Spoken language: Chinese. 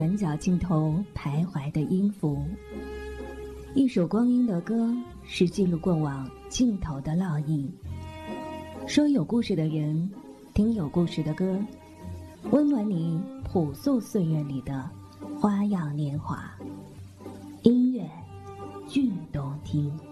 转角尽头徘徊的音符。一首光阴的歌，是记录过往尽头的烙印。说有故事的人，听有故事的歌，温暖你朴素岁月里的花样年华。音乐，剧动听。